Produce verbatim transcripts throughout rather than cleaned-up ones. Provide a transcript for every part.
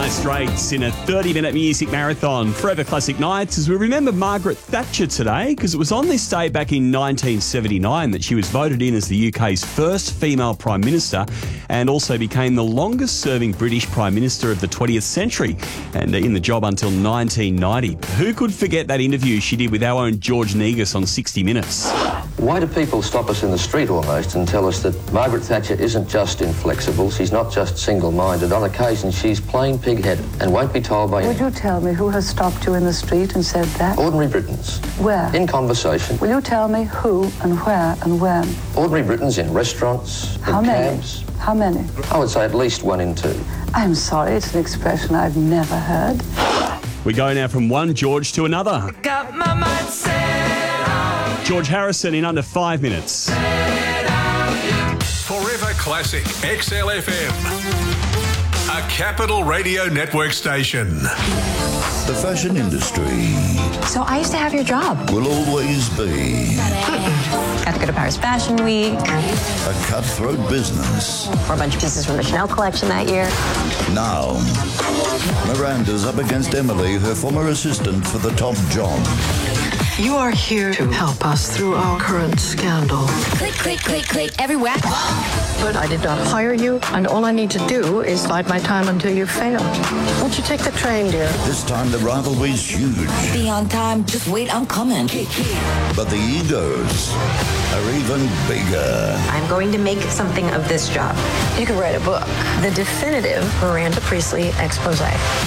Dire Straits in a thirty-minute music marathon. Forever Classic Nights as we remember Margaret Thatcher today, because it was on this day back in nineteen seventy-nine that she was voted in as the U K's first female Prime Minister and also became the longest-serving British Prime Minister of the twentieth century and in the job until nineteen ninety. Who could forget that interview she did with our own George Negus on sixty minutes? Why do people stop us in the street almost and tell us that Margaret Thatcher isn't just inflexible, she's not just single-minded. On occasion, she's plain pig-headed and won't be told by anyone. Would you tell me who has stopped you in the street and said that? Ordinary Britons. Where? In conversation. Will you tell me who and where and when? Ordinary Britons in restaurants, in How many? cabs. How many? I would say at least one in two. I'm sorry, it's an expression I've never heard. We go now from one George to another. Got my mind set on George Harrison in under five minutes. Forever Classic X L F M, a Capital Radio Network station. The fashion industry So I used to have your job. will always be Got to go to Paris Fashion Week. a cutthroat business. Wore a bunch of pieces from the Chanel collection that year. Now, Miranda's up against Emily, her former assistant, for the top job. You are here to help us through our current scandal. Click, click, click, click, everywhere. But I did not hire you, and all I need to do is bide my time until you fail. Won't you take the train, dear? This time the rivalry's huge, Be on time, just wait, I'm coming. but the egos are even bigger. I'm going to make something of this job. You could write a book. The definitive Miranda Priestley expose.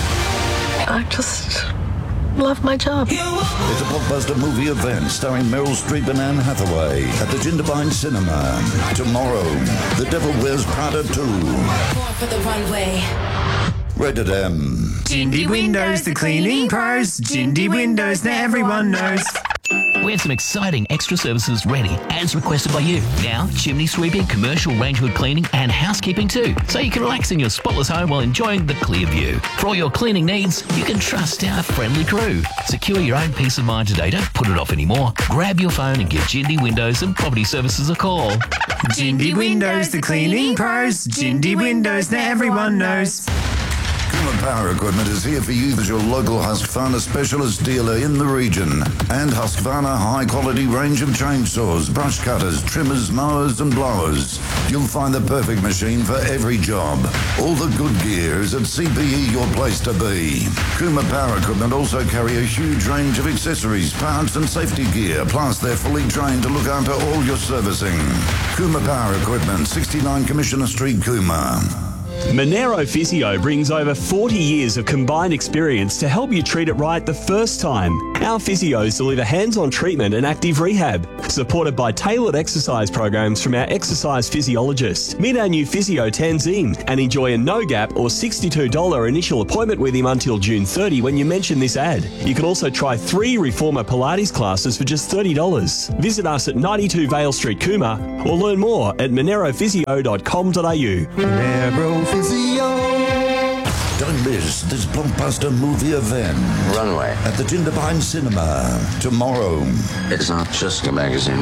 I just love my job. It's a blockbuster movie event starring Meryl Streep and Anne Hathaway at the Jindabyne Cinema. Tomorrow, The Devil Wears Prada two. Born for the runway. Rated M. Jindy Windows, the cleaning pros. Jindy Windows, now everyone knows. We have some exciting extra services ready as requested by you. Now, chimney sweeping, commercial range hood cleaning and housekeeping too. So you can relax in your spotless home while enjoying the clear view. For all your cleaning needs, you can trust our friendly crew. Secure your own peace of mind today. Don't put it off anymore. Grab your phone and give Jindy Windows and Property Services a call. Jindy Windows, the cleaning pros. Jindy Windows, now everyone knows. Kuma Power Equipment is here for you as your local Husqvarna specialist dealer in the region. And Husqvarna high-quality range of chainsaws, brush cutters, trimmers, mowers and blowers. You'll find the perfect machine for every job. All the good gear is at C P E, your place to be. Kuma Power Equipment also carry a huge range of accessories, parts and safety gear. Plus, they're fully trained to look after all your servicing. Kuma Power Equipment, sixty-nine Commissioner Street, Cooma. Monero Physio brings over forty years of combined experience to help you treat it right the first time. Our physios deliver hands-on treatment and active rehab, supported by tailored exercise programs from our exercise physiologist. Meet our new physio Tanzine and enjoy a no-gap or sixty-two dollars initial appointment with him until June thirtieth when you mention this ad. You can also try three Reformer Pilates classes for just thirty dollars. Visit us at ninety-two Vale Street, Cooma, or learn more at monero physio dot com dot a u. Monero Physio. Don't miss this blockbuster movie event Runway. at the Jindabyne Cinema tomorrow. It's not just a magazine.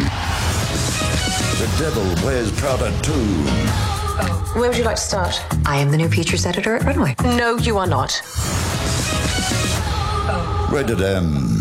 The Devil Wears Prada two. Where would you like to start? I am the new features editor at Runway. No, you are not. Rated M.